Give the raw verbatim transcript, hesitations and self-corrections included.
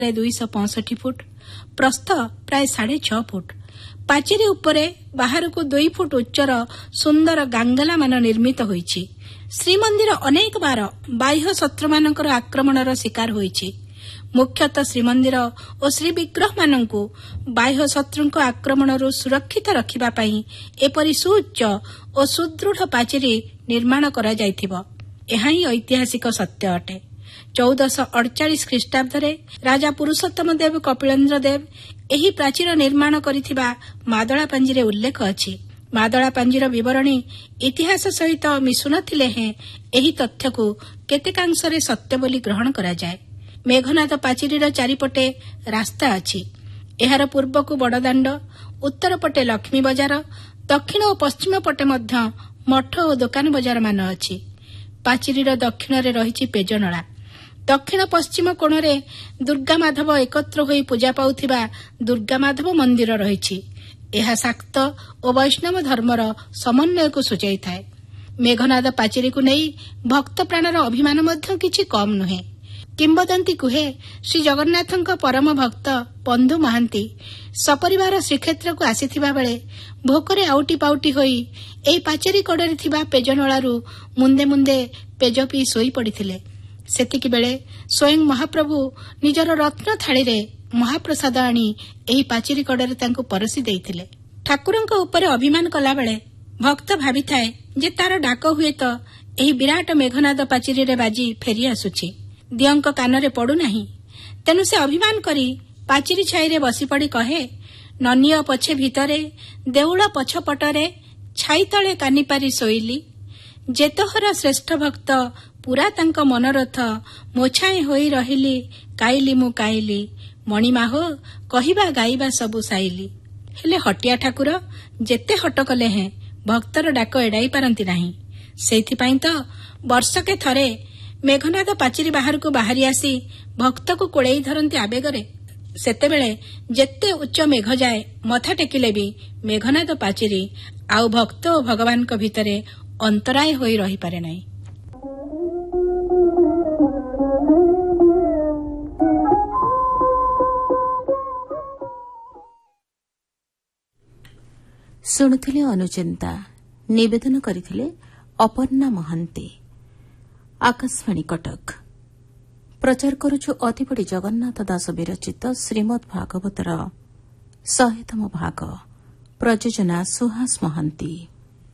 ଦୁଇଶହ ପଞ୍ଚଷଠି ଫୁଟ, ପ୍ରସ୍ଥ ପ୍ରାୟ ସାଢ଼େ ଛଅ ଫୁଟ। ପାଚେରୀ ଉପରେ ବାହାରକୁ ଦୁଇ ଫୁଟ ଉଚ୍ଚର ସୁନ୍ଦର ଗାଙ୍ଗଲାମାନ ନିର୍ମିତ ହୋଇଛି। ଶ୍ରୀମନ୍ଦିର ଅନେକ ବାର ବାହ୍ୟ ଶତ୍ରୁମାନଙ୍କର ଆକ୍ରମଣର ଶିକାର ହୋଇଛି। ମୁଖ୍ୟତଃ ଶ୍ରୀମନ୍ଦିର ଓ ଶ୍ରୀବିଗ୍ରହମାନଙ୍କୁ ବାହ୍ୟ ଶତ୍ରୁଙ୍କ ଆକ୍ରମଣରୁ ସୁରକ୍ଷିତ ରଖିବା ପାଇଁ ଏପରି ସୁଉଚ୍ଚ ଓ ସୁଦୃଢ଼ ପାଚେରୀ ନିର୍ମାଣ କରାଯାଇଥିବ, ଏହା ହିଁ ଐତିହାସିକ ସତ୍ୟ ଅଟେ। ଚଉଦଶହ ଅଡ଼ଚାଳିଶ ଖ୍ରୀଷ୍ଟାବ୍ଦରେ ରାଜା ପୁରୁଷୋତ୍ତମ ଦେବ କପିଳେନ୍ଦ୍ର ଦେବ ଏହି ପ୍ରାଚୀର ନିର୍ମାଣ କରିଥିବା ମାଦଳା ପାଞ୍ଜିରେ ଉଲ୍ଲେଖ ଅଛି। ମାଦଳା ପାଞ୍ଜିର ବିବରଣୀ ଇତିହାସ ସହିତ ମିଶୁନଥିଲେ ହେଁ ଏହି ତଥ୍ୟକୁ କେତେକାଂଶରେ ସତ୍ୟ ବୋଲି ଗ୍ରହଣ କରାଯାଏ। ମେଘନାଦ ପାଚେରୀର ଚାରିପଟେ ରାସ୍ତା ଅଛି। ଏହାର ପୂର୍ବକୁ ବଡ଼ଦାଣ୍ଡ, ଉତ୍ତର ପଟେ ଲକ୍ଷ୍ମୀ ବଜାର, ଦକ୍ଷିଣ ଓ ପଶ୍ଚିମ ପଟେ ମଧ୍ୟ ମଠ ଓ ଦୋକାନ ବଜାରମାନ ଅଛି। ପାଚେରୀର ଦକ୍ଷିଣରେ ରହିଛି ପେଜନଳା। ଦକ୍ଷିଣ ପଶ୍ଚିମ କୋଣରେ ଦୁର୍ଗାମାଧବ ଏକତ୍ର ହୋଇ ପୂଜା ପାଉଥିବା ଦୁର୍ଗାମାଧବ ମନ୍ଦିର ରହିଛି। ଏହା ଶାକ୍ତ ଓ ବୈଷ୍ଣବ ଧର୍ମର ସମନ୍ୱୟକୁ ସୂଚାଇଥାଏ। ମେଘନାଦ ପାଚେରୀକୁ ନେଇ ଭକ୍ତ ପ୍ରାଣର ଅଭିମାନ ମଧ୍ୟ କିଛି କମ୍ ନୁହେଁ। କିମ୍ବଦନ୍ତୀ କୁହେ, ଶ୍ରୀ ଜଗନ୍ନାଥଙ୍କ ପରମ ଭକ୍ତ ବନ୍ଧୁ ମହାନ୍ତି ସପରିବାର ଶ୍ରୀକ୍ଷେତ୍ରକୁ ଆସିଥିବା ବେଳେ ଭୋକରେ ଆଉଟି ପାଉଟି ହୋଇ ଏହି ପାଚେରୀ କଡ଼ରେ ଥିବା ପେଜନଳାରୁ ମୁନ୍ଦେ ମୁନ୍ଦେ ପେଜ ପିଇ ଶୋଇ ପଡ଼ିଥିଲେ। ସେତିକିବେଳେ ସ୍ୱୟଂ ମହାପ୍ରଭୁ ନିଜର ରତ୍ନ ଥାଳିରେ ମହାପ୍ରସାଦ ଆଣି ଏହି ପାଚେରୀ କଡ଼ରେ ତାଙ୍କୁ ପରସି ଦେଇଥିଲେ। ଠାକୁରଙ୍କ ଉପରେ ଅଭିମାନ କଲାବେଳେ ଭକ୍ତ ଭାବିଥାଏ ଯେ ତାର ଡାକ ହୁଏତ ଏହି ବିରାଟ ମେଘନାଦ ପାଚେରୀରେ ବାଜି ଫେରି ଆସୁଛି, ଦିଅଙ୍କ କାନରେ ପଡୁନାହିଁ। ତେଣୁ ସେ ଅଭିମାନ କରି ପାଚେରୀ ଛାଇରେ ବସିପଡ଼ି କହେ, ନନିଅ ପଛେ ଭିତରେ ଦେଉଳ ପଛପଟରେ ଛାଇ ତଳେ କାନିପାରି ଶୋଇଲି, ଯେତହର ଶ୍ରେଷ୍ଠ ଭକ୍ତ ପୁରା ତାଙ୍କ ମନରଥ, ମୋଛାଏଁ ହୋଇ ରହିଲି କାଇଲି ମୁଁ କାଇଲି, ମଣିମାହ କହିବା ଗାଇବା ସବୁ ସାଇଲି। ହେଲେ ହଟିଆ ଠାକୁର ଯେତେ ହଟ କଲେ ହେଁ ଭକ୍ତର ଡାକ ଏଡ଼ାଇ ପାରନ୍ତି ନାହିଁ। ସେଇଥିପାଇଁ ତ ବର୍ଷକେ ଥରେ ମେଘନାଦ ପାଚେରୀ ବାହାରକୁ ବାହାରି ଆସି ଭକ୍ତକୁ କୋଳେଇ ଧରନ୍ତି ଆବେଗରେ। ସେତେବେଳେ ଯେତେ ଉଚ୍ଚ ମେଘ ଯାଏ ମଥା ଟେକିଲେ ବି ମେଘନାଦ ପାଚେରୀ ଆଉ ଭକ୍ତ ଓ ଭଗବାନଙ୍କ ଭିତରେ ଅନ୍ତରାୟ ହୋଇ ରହିପାରେ ନାହିଁ। ଶୁଣୁଥିଲେ ଅନୁଚିନ୍ତା, ନିବେଦନ କରିଥିଲେ ଅପର୍ଣ୍ଣା ମହାନ୍ତି। ଆକାଶବାଣୀ କଟକ। ପ୍ରଚାର କରୁଛୁ ଅତିବଡ଼ି ଜଗନ୍ନାଥ ଦାସ ବିରଚିତ ଶ୍ରୀମଦ୍ ଭାଗବତର ଶହେତମ ଭାଗ। ପ୍ରଯୋଜନା ସୁହାସ ମହାନ୍ତି।